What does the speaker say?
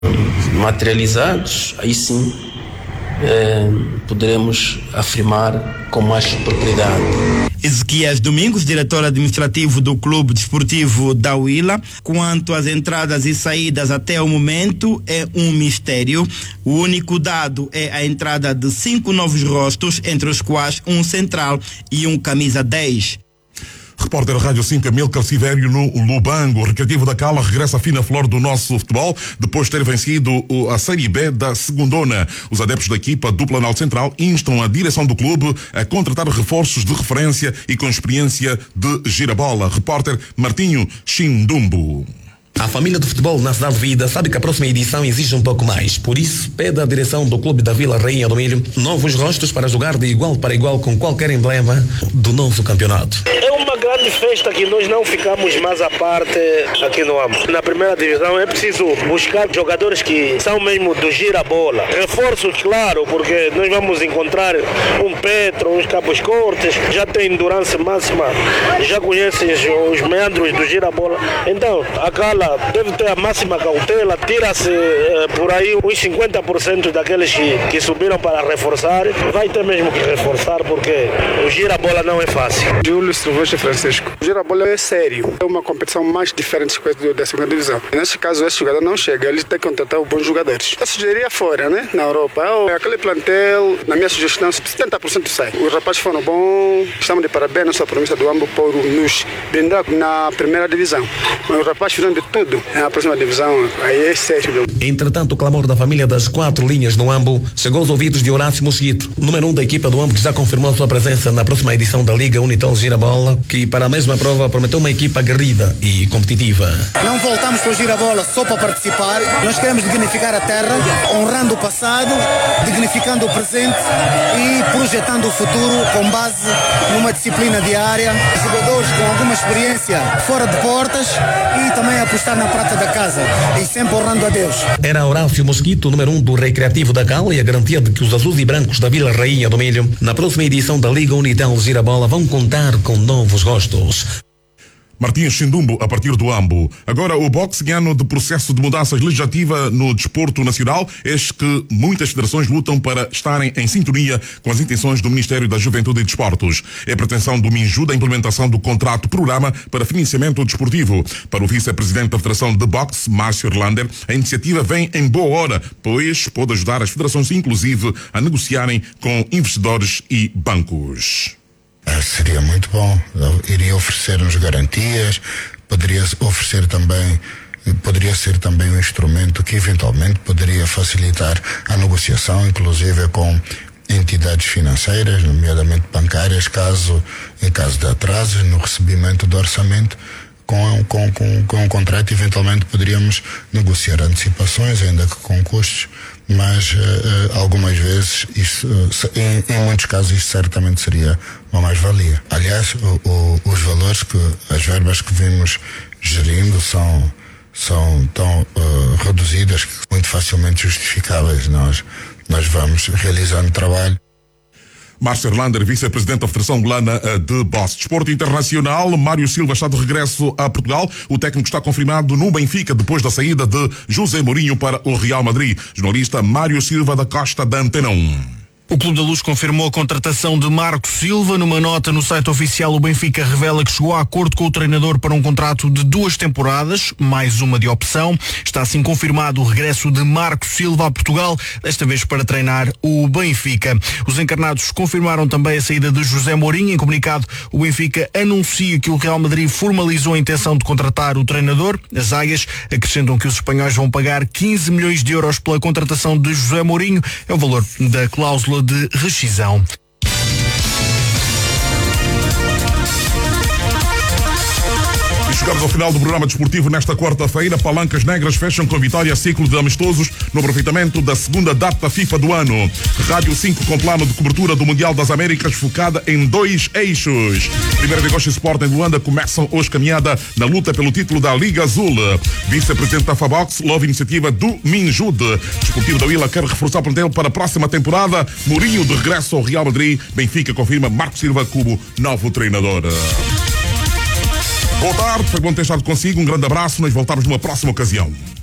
materializados, aí sim poderemos afirmar com mais propriedade. Ezequias Domingos, diretor administrativo do Clube Desportivo da Huila. Quanto às entradas e saídas até o momento, é um mistério. O único dado é a entrada de 5 novos rostos, entre os quais um central e um camisa 10. Repórter Rádio 5, Amílcar Sivério no Lubango. O Recreativo da Cala regressa à fina flor do nosso futebol depois de ter vencido a Série B da Segundona. Os adeptos da equipa do Planalto Central instam a direção do clube a contratar reforços de referência e com experiência de girabola. Repórter Martinho Chindumbo. A família do futebol na Cidade de Vida sabe que a próxima edição exige um pouco mais. Por isso, pede à direção do clube da Vila Rainha do Milho novos rostos para jogar de igual para igual com qualquer emblema do novo campeonato. É uma grande festa que nós não ficamos mais à parte aqui no AMO. Na primeira divisão é preciso buscar jogadores que são mesmo do gira-bola. Reforços, claro, porque nós vamos encontrar um Petro, uns Cabos Cortes, já tem endurance máxima, já conhecem os meandros do gira-bola. Então, a Cala deve ter a máxima cautela, tira-se por aí uns 50% daqueles que subiram para reforçar. Vai ter mesmo que reforçar porque o gira-bola não é fácil. Júlio Silvestre Francisco. O gira-bola é sério, é uma competição mais diferente da segunda divisão. Neste caso, esse jogador não chega, ele tem que contratar bons jogadores. Eu sugeriria fora, né? Na Europa. Aquele plantel, na minha sugestão, 70% sai. Os rapazes foram bons, estamos de parabéns à nossa promessa do AMBO por nos brindar na primeira divisão. Mas os rapazes fizeram de tudo. Na próxima divisão, aí é sério. Entretanto, o clamor da família das 4 linhas no AMBO chegou aos ouvidos de Horácio Mosquito, número 1 da equipa do AMBO, que já confirmou sua presença na próxima edição da Liga Unitel Girabola, que para a mesma prova prometeu uma equipa aguerrida e competitiva. Não voltamos para o Girabola só para participar, nós queremos dignificar a terra, honrando o passado, dignificando o presente e projetando o futuro com base numa disciplina diária, jogadores com alguma experiência fora de portas e também apostar na prata da casa e sempre honrando a Deus. Era Horácio Mosquito, número 1 do Recreativo da Cala, e a garantia de que os azuis e brancos da Vila Rainha do Milho, na próxima edição da Liga Unitel Girabola, vão contar com novos rostos. Martins Chindumbo, a partir do AMBO. Agora, o boxe ano de processo de mudanças legislativa no desporto nacional, eis que muitas federações lutam para estarem em sintonia com as intenções do Ministério da Juventude e Desportos. É a pretensão do MINJU a implementação do contrato-programa para financiamento desportivo. Para o vice-presidente da Federação de Boxe, Márcio Erlander, a iniciativa vem em boa hora, pois pode ajudar as federações, inclusive, a negociarem com investidores e bancos. Seria muito bom, iria oferecer-nos garantias, poderia ser também um instrumento que eventualmente poderia facilitar a negociação, inclusive com entidades financeiras, nomeadamente bancárias, em caso de atrasos no recebimento do orçamento. Com um contrato, eventualmente poderíamos negociar antecipações, ainda que com custos, mas algumas vezes, em muitos casos, isso certamente seria uma mais-valia. Aliás, os valores, as verbas que vimos gerindo são tão reduzidas que muito facilmente justificáveis. Nós vamos realizando trabalho. Márcio Erlander, vice-presidente da Federação Angolana de Boxe. Desporto internacional, Mário Silva está de regresso a Portugal. O técnico está confirmado no Benfica depois da saída de José Mourinho para o Real Madrid. Jornalista Mário Silva da Costa, da Antena 1. O Clube da Luz confirmou a contratação de Marco Silva. Numa nota no site oficial, o Benfica revela que chegou a acordo com o treinador para um contrato de 2 temporadas, mais uma de opção. Está assim confirmado o regresso de Marco Silva a Portugal, desta vez para treinar o Benfica. Os encarnados confirmaram também a saída de José Mourinho. Em comunicado, o Benfica anuncia que o Real Madrid formalizou a intenção de contratar o treinador. As águias acrescentam que os espanhóis vão pagar 15 milhões de euros pela contratação de José Mourinho. É o valor da cláusula de rescisão. Chegamos ao final do programa desportivo nesta quarta-feira. Palancas Negras fecham com vitória ciclo de amistosos no aproveitamento da segunda data FIFA do ano. Rádio 5 com plano de cobertura do Mundial das Américas focada em 2 eixos. Primeira Negócio Sport em Luanda começam hoje caminhada na luta pelo título da Liga Azul. Vice-presidente da Fabox louva a iniciativa do Minjude. Desportivo da Huila quer reforçar o plantel para a próxima temporada. Mourinho de regresso ao Real Madrid. Benfica confirma Marco Silva como novo treinador. Boa tarde, foi bom ter estado consigo. Um grande abraço, nós voltamos numa próxima ocasião.